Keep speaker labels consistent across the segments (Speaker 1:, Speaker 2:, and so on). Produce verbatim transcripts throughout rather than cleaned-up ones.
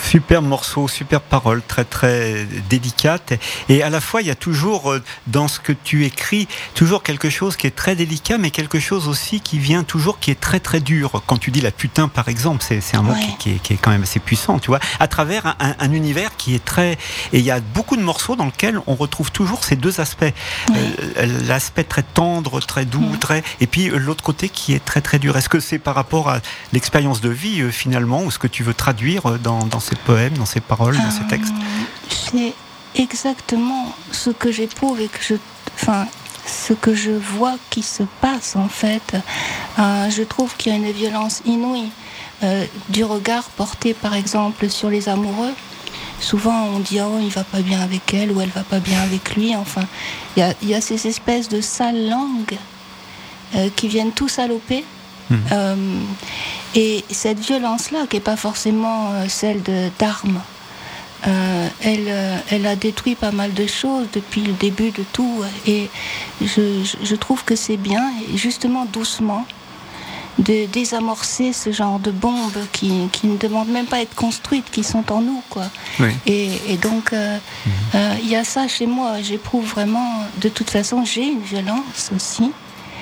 Speaker 1: Super morceau, super parole, très très délicate. Et à la fois, il y a toujours dans ce que tu écris, toujours quelque chose qui est très délicat, mais quelque chose aussi qui vient toujours, qui est très très dur. Quand tu dis la putain, par exemple, c'est, c'est un mot ouais. qui, qui, est, qui est quand même assez puissant, tu vois, à travers un, un, un univers qui est très... Et il y a beaucoup de morceaux dans lesquels on retrouve toujours ces deux aspects. Ouais. Euh, l'aspect très tendre, très doux, ouais. très... et puis l'autre côté qui est très très dur. Est-ce que c'est par rapport à l'expérience de vie, euh, finalement, ou ce que tu veux traduire dans, dans ces poèmes, dans ces paroles, dans ces textes?
Speaker 2: C'est exactement ce que j'éprouve et que je, enfin, ce que je vois qui se passe en fait. Euh, je trouve qu'il y a une violence inouïe euh, du regard porté par exemple sur les amoureux. Souvent on dit oh il va pas bien avec elle ou elle va pas bien avec lui. Enfin, il y a, y a ces espèces de sales langues euh, qui viennent tout saloper. Mmh. Euh, et cette violence-là, qui n'est pas forcément euh, celle de, d'armes, euh, elle, euh, elle a détruit pas mal de choses depuis le début de tout. Et je, je trouve que c'est bien, et justement doucement, de désamorcer ce genre de bombes qui, qui ne demandent même pas à être construites, qui sont en nous, quoi. Oui. Et, et donc, il euh, mmh. euh, y a ça chez moi. J'éprouve vraiment, de toute façon, j'ai une violence aussi.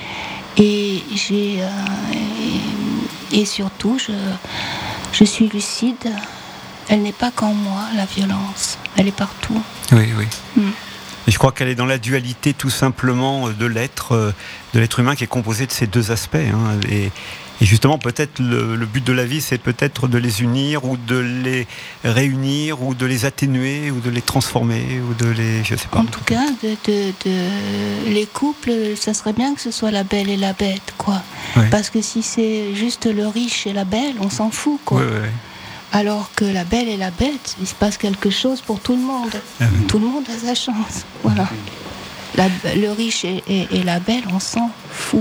Speaker 2: Et j'ai euh, et, et surtout je, je suis lucide. Elle n'est pas qu'en moi, la violence. Elle est partout.
Speaker 1: Oui, oui. Mm. Et je crois qu'elle est dans la dualité tout simplement de l'être, de l'être humain qui est composé de ces deux aspects. Hein. Et, et justement, peut-être le, le but de la vie, c'est peut-être de les unir ou de les réunir ou de les atténuer ou de les transformer ou de les, je sais pas.
Speaker 2: En tout cas, de, de, de les couples, ça serait bien que ce soit la belle et la bête, quoi. Oui. Parce que si c'est juste le riche et la belle, on s'en fout, quoi. Oui, oui, oui. Alors que la belle et la bête, il se passe quelque chose pour tout le monde. Ah oui. Tout le monde a sa chance. Voilà. La, le riche et, et, et la belle, on s'en fout.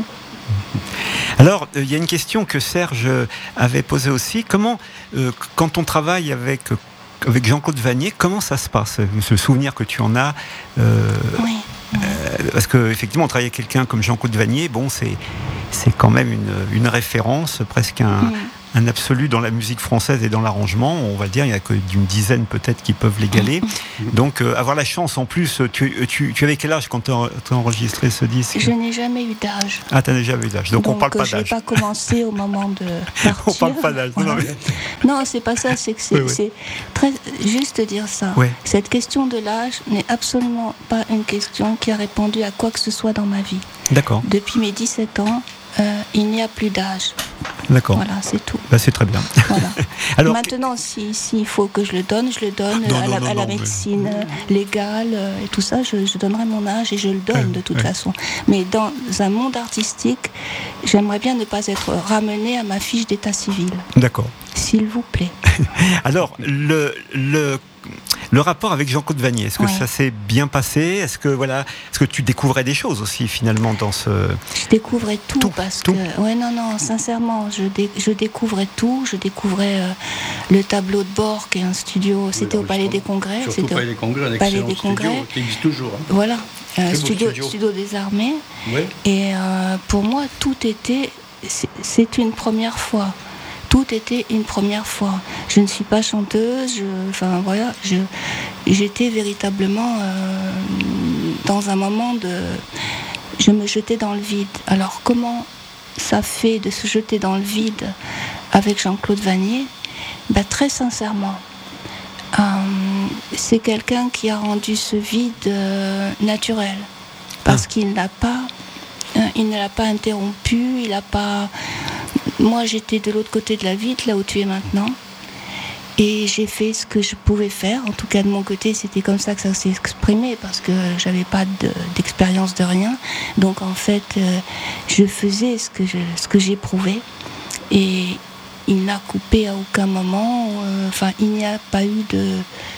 Speaker 1: Alors, il euh, y a une question que Serge avait posée aussi. Comment, euh, quand on travaille avec, avec Jean-Claude Vannier, comment ça se passe? Ce souvenir que tu en as euh, oui. Euh, parce qu'effectivement, on travaille avec quelqu'un comme Jean-Claude Vannier, bon, c'est, c'est quand même une, une référence, presque un, mm. un absolu dans la musique française et dans l'arrangement. On va le dire, il n'y a que d'une dizaine peut-être qui peuvent l'égaler. Mm. Donc, euh, avoir la chance en plus, tu, tu, tu avais quel âge quand tu as enregistré ce disque?
Speaker 2: Je n'ai jamais eu d'âge.
Speaker 1: Ah, tu n'as jamais eu d'âge. Donc, Donc on ne parle pas d'âge.
Speaker 2: Je n'ai pas commencé au moment de partir.
Speaker 1: On ne parle pas d'âge.
Speaker 2: Voilà. Non, mais... non, c'est pas ça. C'est que c'est, oui, oui. c'est très... juste dire ça. Oui. Cette question de l'âge n'est absolument pas une question qui a répondu à quoi que ce soit dans ma vie.
Speaker 1: D'accord.
Speaker 2: Depuis mes dix-sept ans, euh, il n'y a plus d'âge.
Speaker 1: D'accord.
Speaker 2: Voilà, c'est tout.
Speaker 1: Bah, c'est très bien.
Speaker 2: Voilà. Alors, maintenant, s'il si, si faut que je le donne, je le donne non, à, non, la, non, à la non, médecine mais... légale euh, et tout ça, je, je donnerai mon âge et je le donne euh, de toute euh. façon. Mais dans un monde artistique, j'aimerais bien ne pas être ramenée à ma fiche d'état civil.
Speaker 1: D'accord.
Speaker 2: S'il vous plaît.
Speaker 1: Alors, le... le... Le rapport avec Jean-Claude Vannier, est-ce que ouais. ça s'est bien passé? Est-ce que voilà, est-ce que tu découvrais des choses aussi finalement dans ce...
Speaker 2: Je découvrais tout, tout parce
Speaker 1: tout.
Speaker 2: que ouais non non sincèrement je, dé... je découvrais tout. Je découvrais euh, le tableau de bord qui est un studio. C'était oui, au Palais des Congrès.
Speaker 3: Surtout
Speaker 2: c'était
Speaker 3: au Palais des Congrès, un
Speaker 2: Palais
Speaker 3: excellent
Speaker 2: des Congrès.
Speaker 3: Studio qui existe toujours. Hein.
Speaker 2: Voilà, euh, studio, studio des armées.
Speaker 3: Oui.
Speaker 2: Et euh, pour moi tout était, c'est, c'est une première fois. Tout était une première fois. Je ne suis pas chanteuse, je, enfin voilà, je, j'étais véritablement euh, dans un moment de... Je me jetais dans le vide. Alors comment ça fait de se jeter dans le vide avec Jean-Claude Vannier? Ben, très sincèrement, euh, c'est quelqu'un qui a rendu ce vide euh, naturel. Parce ah. qu'il n'a pas... Euh, il ne l'a pas interrompu, il n'a pas... Moi, j'étais de l'autre côté de la vitre, là où tu es maintenant. Et j'ai fait ce que je pouvais faire. En tout cas, de mon côté, c'était comme ça que ça s'est exprimé, parce que j'avais pas de, d'expérience de rien. Donc, en fait, euh, je faisais ce que, je, ce que j'éprouvais. Et il n'a coupé à aucun moment. Euh, enfin, il n'y a pas eu de...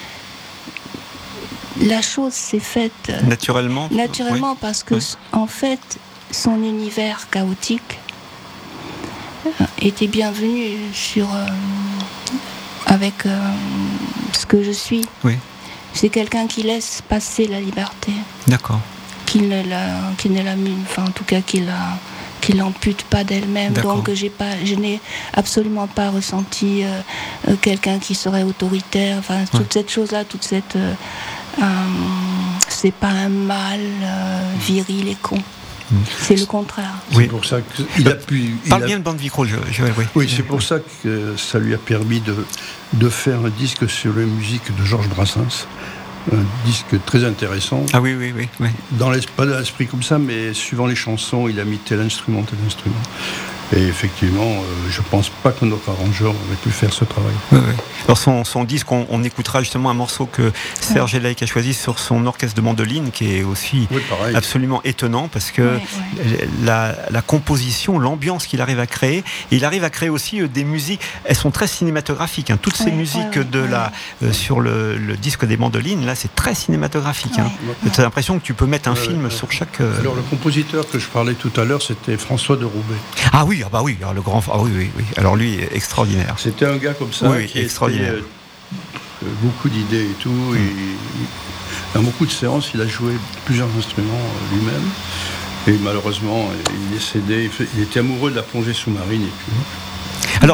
Speaker 2: La chose s'est faite...
Speaker 1: Naturellement
Speaker 2: Naturellement,
Speaker 1: oui.
Speaker 2: parce que, oui. en fait, son univers chaotique était bienvenu sur euh, avec euh, ce que je suis.
Speaker 1: Oui.
Speaker 2: C'est quelqu'un qui laisse passer la liberté.
Speaker 1: D'accord.
Speaker 2: Qui ne la, qui ne la, enfin en tout cas qui la qui l'ampute pas d'elle-même.
Speaker 1: D'accord.
Speaker 2: Donc j'ai pas, je n'ai absolument pas ressenti euh, euh, quelqu'un qui serait autoritaire. Enfin, toute ouais. cette chose-là, toute cette, euh, euh, c'est pas un mâle euh, viril et con. Mmh. C'est le contraire.
Speaker 3: Oui. C'est pour ça qu'il a pu.
Speaker 1: Parle
Speaker 3: il a...
Speaker 1: bien devant le micro, je, je, oui.
Speaker 3: Oui, c'est pour ça que ça lui a permis de, de faire un disque sur la musique de Georges Brassens. Un disque très intéressant.
Speaker 1: Ah oui, oui, oui. oui.
Speaker 3: Dans pas dans l'esprit comme ça, mais suivant les chansons, il a mis tel instrument, tel instrument. Et effectivement, euh, je ne pense pas que notre arrangeur aurait pu faire ce travail.
Speaker 1: Oui, oui. Alors son, son disque, on, on écoutera justement un morceau que Serge Elaïc a choisi sur son orchestre de mandoline, qui est aussi
Speaker 3: oui,
Speaker 1: absolument étonnant, parce que oui, oui. La, la composition, l'ambiance qu'il arrive à créer, et il arrive à créer aussi euh, des musiques, elles sont très cinématographiques. Hein. Toutes ces oui, musiques oui, de oui. La, euh, sur le, le disque des mandolines, là, c'est très cinématographique. Oui. Hein. Tu as l'impression que tu peux mettre un euh, film euh, sur chaque... Euh...
Speaker 3: Alors, le compositeur que je parlais tout à l'heure, c'était François de Roubaix.
Speaker 1: Ah oui, ah bah oui, alors le grand, ah oui, oui, oui. Alors lui, extraordinaire.
Speaker 3: C'était un gars comme ça,
Speaker 1: oui,
Speaker 3: qui
Speaker 1: extraordinaire.
Speaker 3: Était, euh, beaucoup d'idées et tout. Mm. Et, dans beaucoup de séances, il a joué plusieurs instruments euh, lui-même. Et malheureusement, il est décédé. Il, fait, il était amoureux de la plongée sous-marine. Et puis...
Speaker 1: Alors,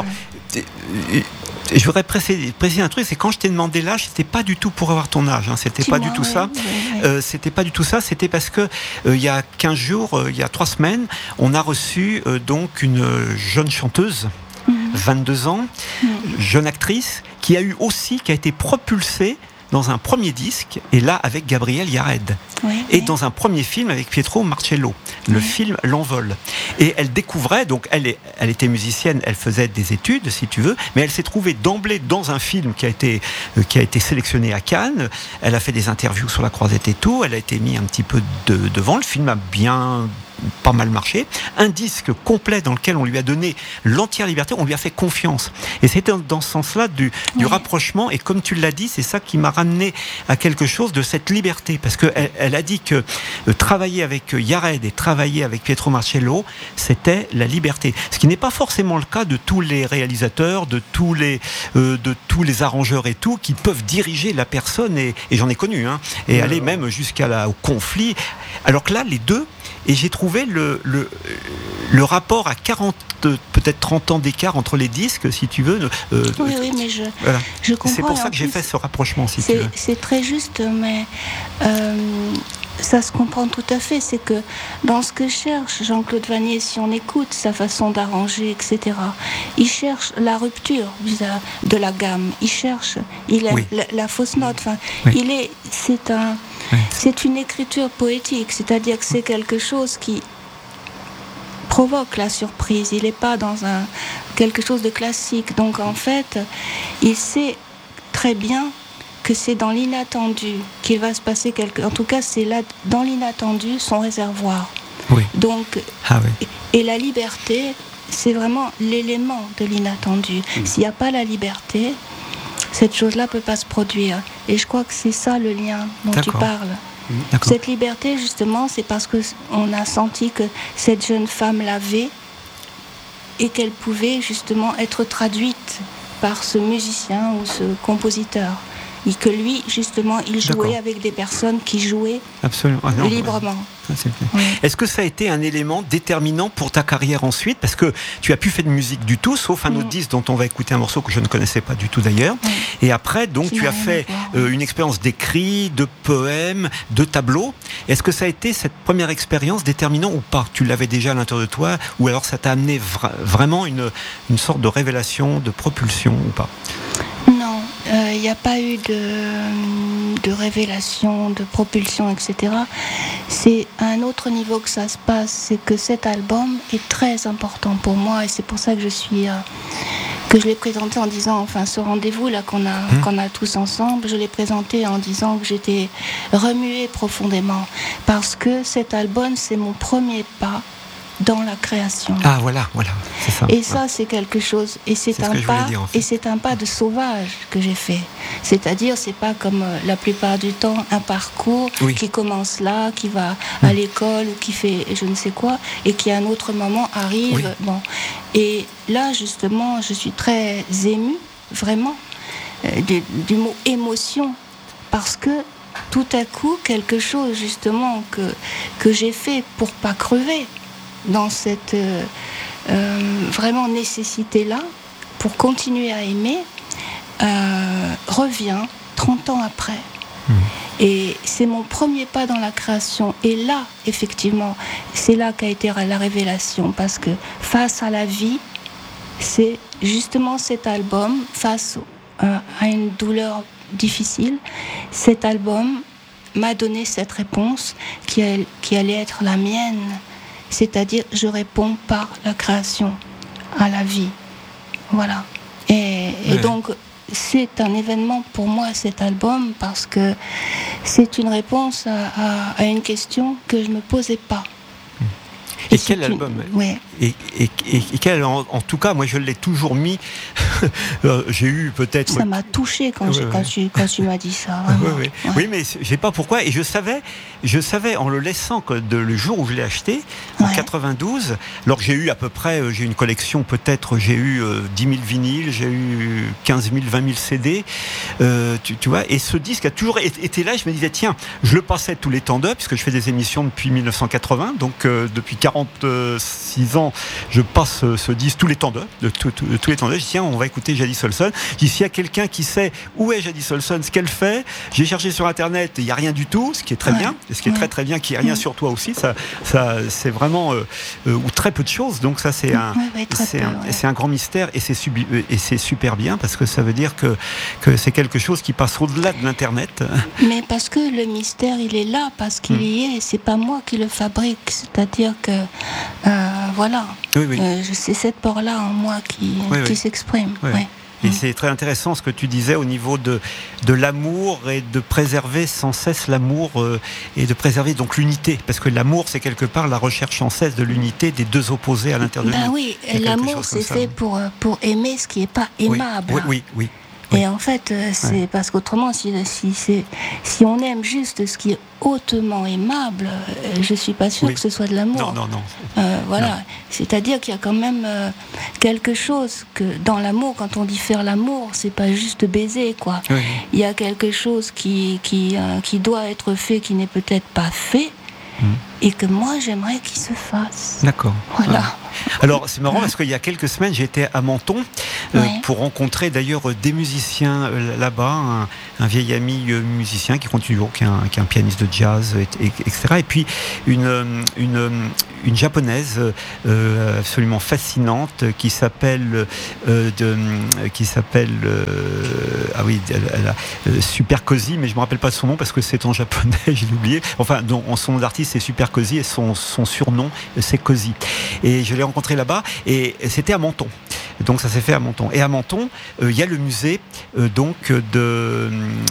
Speaker 1: je voudrais préciser, préciser un truc, c'est quand je t'ai demandé l'âge, c'était pas du tout pour avoir ton âge, hein, c'était pas du tout oui, ça. Oui, oui. Euh, c'était pas du tout ça, c'était parce que euh, il y a quinze jours, euh, il y a trois semaines, on a reçu euh, donc une jeune chanteuse, mm-hmm. vingt-deux ans, mm-hmm. jeune actrice, qui a eu aussi, qui a été propulsée dans un premier disque, et là avec Gabriel Yared, oui, et oui. dans un premier film avec Pietro Marcello, le oui. film L'Envol. Et elle découvrait, donc elle, est, elle était musicienne, elle faisait des études, si tu veux, mais elle s'est trouvée d'emblée dans un film qui a été, euh, qui a été sélectionné à Cannes. Elle a fait des interviews sur la Croisette et tout, elle a été mise un petit peu de, devant, le film a bien... pas mal marché, un disque complet dans lequel on lui a donné l'entière liberté, on lui a fait confiance. Et c'était dans ce sens-là du, oui. du rapprochement, et comme tu l'as dit, c'est ça qui m'a ramené à quelque chose de cette liberté, parce qu'elle elle a dit que euh, travailler avec Yared et travailler avec Pietro Marcello, c'était la liberté. Ce qui n'est pas forcément le cas de tous les réalisateurs, de tous les, euh, de tous les arrangeurs et tout, qui peuvent diriger la personne, et, et j'en ai connu, hein, et oui. aller même jusqu'à la, au conflit. Alors que là, les deux, et j'ai trouvé le, le, le rapport à quarante, peut-être trente ans d'écart entre les disques, si tu veux. Euh,
Speaker 2: oui, oui, mais je, voilà. je comprends.
Speaker 1: C'est pour ça que j'ai fait ce rapprochement, si tu veux.
Speaker 2: C'est très juste, mais euh, ça se comprend tout à fait. C'est que dans ce que cherche Jean-Claude Vannier, si on écoute sa façon d'arranger, et cetera, il cherche la rupture de la gamme. Il cherche il a oui. la, la fausse note. Enfin, oui. il est, c'est un... Oui. C'est une écriture poétique, c'est-à-dire que c'est quelque chose qui provoque la surprise. Il n'est pas dans un, quelque chose de classique. Donc en fait, il sait très bien que c'est dans l'inattendu qu'il va se passer quelque... En tout cas, c'est là, dans l'inattendu, son réservoir.
Speaker 1: Oui.
Speaker 2: Donc,
Speaker 1: ah oui.
Speaker 2: Et la liberté, c'est vraiment l'élément de l'inattendu. Mmh. S'il n'y a pas la liberté... cette chose-là ne peut pas se produire. Et je crois que c'est ça le lien dont D'accord. tu parles. D'accord. Cette liberté, justement, c'est parce qu'on a senti que cette jeune femme l'avait et qu'elle pouvait justement être traduite par ce musicien ou ce compositeur. Et que lui, justement, il jouait D'accord. avec des personnes qui jouaient Absolument. Ah non, librement.
Speaker 1: Ouais. Oui. Est-ce que ça a été un élément déterminant pour ta carrière ensuite ? Parce que tu as plus fait de musique du tout, sauf un mmh. autre disque dont on va écouter un morceau que je ne connaissais pas du tout d'ailleurs. Mmh. Et après, donc, Qui tu as fait voir, euh, une expérience d'écrit, de poèmes, de tableaux. Est-ce que ça a été cette première expérience déterminante ou pas ? Tu l'avais déjà à l'intérieur de toi, ou alors ça t'a amené vra- vraiment une, une sorte de révélation, de propulsion ou pas ?
Speaker 2: Non, il euh, n'y a pas eu de, de révélation, de propulsion, et cetera. C'est à un autre niveau que ça se passe. C'est que cet album est très important pour moi et c'est pour ça que je suis... Euh, que je l'ai présenté en disant, enfin ce rendez-vous là qu'on a, mmh. qu'on a tous ensemble, je l'ai présenté en disant que j'étais remuée profondément parce que cet album c'est mon premier pas dans la création.
Speaker 1: Ah voilà, voilà, c'est ça.
Speaker 2: Et ça, c'est quelque chose. Et c'est, c'est un pas. Dire, en fait. Et c'est un pas de sauvage que j'ai fait. C'est-à-dire, c'est pas comme euh, la plupart du temps un parcours oui. qui commence là, qui va mmh. à l'école ou qui fait je ne sais quoi, et qui à un autre moment arrive. Oui. Bon. Et là, justement, je suis très émue, vraiment, euh, du, du mot émotion, parce que tout à coup, quelque chose justement que que j'ai fait pour pas crever. dans cette euh, euh, vraiment nécessité-là pour continuer à aimer, euh, revient trente ans après. Mmh. Et c'est mon premier pas dans la création. Et là, effectivement, c'est là qu'a été la révélation, parce que face à la vie, c'est justement cet album, face euh, à une douleur difficile, cet album m'a donné cette réponse qui, a, qui allait être la mienne. C'est-à-dire, je réponds par la création à la vie. Voilà. Et, et ouais. donc, c'est un événement pour moi, cet album, parce que c'est une réponse à, à, à une question que je ne me posais pas.
Speaker 1: Et, et quel album une...
Speaker 2: ouais.
Speaker 1: et, et, et, et quel, en, en tout cas, moi je l'ai toujours mis. J'ai eu peut-être.
Speaker 2: Ça m'a touché quand, ouais, quand, ouais. tu, quand tu m'as dit ça.
Speaker 1: Ouais, ouais. Ouais. Oui, mais je sais pas pourquoi. Et je savais, je savais en le laissant que de, le jour où je l'ai acheté, en ouais. quatre-vingt-douze, alors que j'ai eu à peu près, j'ai une collection peut-être, j'ai eu euh, dix mille vinyles, j'ai eu quinze mille, vingt mille C D, euh, tu, tu vois. Et ce disque a toujours été là. Je me disais, tiens, je le passais tous les temps d'heure, puisque je fais des émissions depuis mille neuf cent quatre-vingts, donc euh, depuis quarante-six ans, je passe ce disque tous les temps d'heure, de, de, de, de tous les temps d'heure. Je dis, tiens, on va écouter Jadis Olson. Je dis, s'il y a quelqu'un qui sait où est Jadis Olson, ce qu'elle fait, j'ai cherché sur Internet, il n'y a rien du tout, ce qui est très ouais. bien, ce qui est ouais. très très bien, qu'il n'y ait rien ouais. sur toi aussi, ça, ça, c'est vraiment, euh, euh, ou très peu de choses, donc ça c'est un,
Speaker 2: ouais, ouais,
Speaker 1: c'est,
Speaker 2: peu,
Speaker 1: un
Speaker 2: ouais.
Speaker 1: c'est un grand mystère, et c'est, subi, et c'est super bien, parce que ça veut dire que, que c'est quelque chose qui passe au-delà de l'Internet.
Speaker 2: Mais parce que le mystère, il est là, parce qu'il mmh. y est, c'est pas moi qui le fabrique, c'est-à-dire que, euh, voilà,
Speaker 1: oui, oui.
Speaker 2: Euh, c'est cette part-là en moi qui,
Speaker 1: oui,
Speaker 2: qui
Speaker 1: oui.
Speaker 2: s'exprime.
Speaker 1: Oui.
Speaker 2: Ouais.
Speaker 1: Et c'est très intéressant ce que tu disais au niveau de, de l'amour et de préserver sans cesse l'amour euh, et de préserver donc l'unité. Parce que l'amour, c'est quelque part la recherche sans cesse de l'unité des deux opposés à l'intérieur de
Speaker 2: ben
Speaker 1: nous.
Speaker 2: Oui, l'amour, c'est fait pour, pour aimer ce qui n'est pas aimable.
Speaker 1: Oui, oui, oui.
Speaker 2: Et
Speaker 1: oui.
Speaker 2: en fait, c'est ouais. parce qu'autrement, si, si, c'est, si on aime juste ce qui est hautement aimable, je ne suis pas sûre oui. que ce soit de l'amour.
Speaker 1: Non, non, non.
Speaker 2: Euh, voilà.
Speaker 1: Non.
Speaker 2: C'est-à-dire qu'il y a quand même euh, quelque chose que dans l'amour, quand on dit faire l'amour, c'est pas juste baiser, quoi.
Speaker 1: Oui.
Speaker 2: Il y a quelque chose qui, qui, euh, qui doit être fait, qui n'est peut-être pas fait. Mmh. Et que moi j'aimerais qu'il se fasse.
Speaker 1: D'accord.
Speaker 2: Voilà.
Speaker 1: Ah. Alors c'est marrant parce qu'il y a quelques semaines j'étais à Menton euh, ouais. pour rencontrer d'ailleurs des musiciens euh, là-bas, un, un vieil ami euh, musicien qui continue toujours, qui est un, qui est un pianiste de jazz, et, et, etc. Et puis une, une, une japonaise euh, absolument fascinante qui s'appelle euh, de, qui s'appelle euh, ah oui elle, elle a, euh, Super Cozy, mais je me rappelle pas de son nom parce que c'est en japonais, je l'ai oublié. Enfin, donc, son nom d'artiste c'est Super Cozy et son, son surnom c'est Cozy. Et je l'ai rencontré là-bas et c'était à Menton. Donc ça s'est fait à Menton. Et à Menton, il euh, y a le musée euh, donc de euh,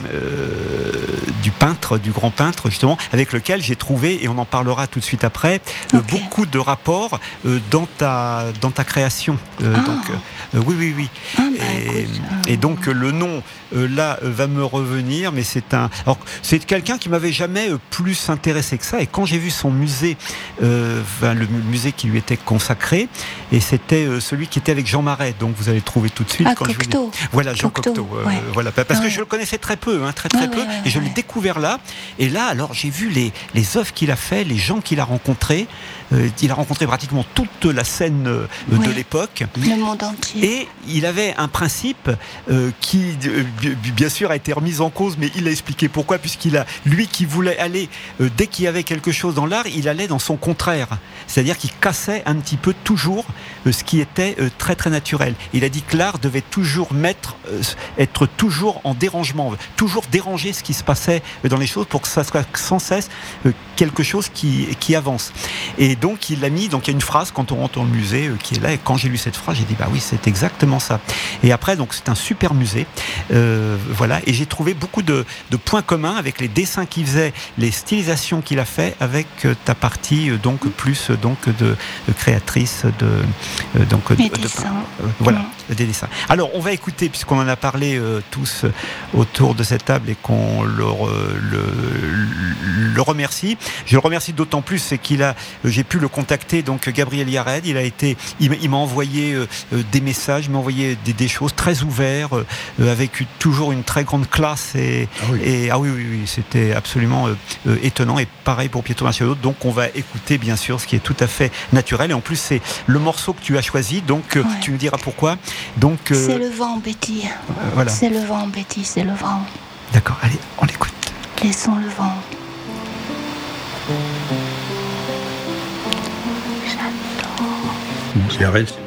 Speaker 1: du peintre, du grand peintre justement, avec lequel j'ai trouvé, et on en parlera tout de suite après, euh, okay. beaucoup de rapports euh, dans ta dans ta création. Euh, ah. Donc euh, oui oui oui.
Speaker 2: Ah, bah,
Speaker 1: et,
Speaker 2: écoute,
Speaker 1: et donc le nom euh, là euh, va me revenir, mais c'est un. Alors c'est quelqu'un qui m'avait jamais euh, plus intéressé que ça. Et quand j'ai vu son musée, euh, enfin, le musée qui lui était consacré, et c'était euh, celui qui était avec Jean Marais. Donc vous allez le trouver tout de suite.
Speaker 2: Ah,
Speaker 1: quand
Speaker 2: Cocteau.
Speaker 1: Je voilà, Jean Cocteau. Cocteau euh,
Speaker 2: ouais.
Speaker 1: Voilà, parce
Speaker 2: ah,
Speaker 1: que
Speaker 2: ouais.
Speaker 1: je le connaissais très peu, hein, très très
Speaker 2: ouais,
Speaker 1: peu,
Speaker 2: ouais, ouais,
Speaker 1: et je
Speaker 2: ouais.
Speaker 1: l'ai découvert là. Et là, alors j'ai vu les les œuvres qu'il a fait, les gens qu'il a rencontrés. Euh, il a rencontré pratiquement toute la scène euh, ouais. de l'époque.
Speaker 2: Le monde entier.
Speaker 1: Et il avait un principe euh, qui, euh, bien sûr, a été remis en cause, mais il a expliqué pourquoi, puisqu'il a, lui qui voulait aller, euh, dès qu'il y avait quelque chose dans l'art, il allait dans son contraire. C'est-à-dire qu'il cassait un petit peu toujours euh, ce qui était euh, très très naturel. Il a dit que l'art devait toujours mettre, euh, être toujours en dérangement, toujours déranger ce qui se passait dans les choses pour que ça soit sans cesse euh, quelque chose qui, qui avance. Et donc il l'a mis, donc il y a une phrase quand on rentre dans le musée euh, qui est là, et quand j'ai lu cette phrase, j'ai dit bah oui, c'est exactement ça. Et après, donc c'est un super musée, euh, voilà, et j'ai trouvé beaucoup de, de points communs avec les dessins qu'il faisait, les stylisations qu'il a fait avec euh, ta partie euh, donc plus euh, donc de, de créatrice de euh, donc
Speaker 2: les
Speaker 1: de,
Speaker 2: dessins.
Speaker 1: De, euh, voilà, mmh. des dessins. Alors on va écouter, puisqu'on en a parlé euh, tous autour de cette table et qu'on le, le, le remercie. Je le remercie d'autant plus, c'est qu'il a, j'ai pu le contacter, donc Gabriel Yared, il a été, il, il m'a envoyé euh, des messages, il m'a envoyé des, des choses très ouvert, euh, avec toujours une très grande classe. Et
Speaker 3: ah oui,
Speaker 1: et, ah oui, oui, oui, c'était absolument euh, euh, étonnant. Et pareil pour Pietro Masciarello. Donc on va écouter bien sûr ce qui est tout à fait naturel. Et en plus c'est le morceau que tu as choisi. Donc euh,
Speaker 2: ouais.
Speaker 1: tu nous diras pourquoi. Donc euh,
Speaker 2: c'est le vent, Betty.
Speaker 1: Euh, voilà.
Speaker 2: C'est le vent, Betty. C'est le vent.
Speaker 1: D'accord. Allez, on l'écoute.
Speaker 2: Laissons le vent.
Speaker 3: Cigarette.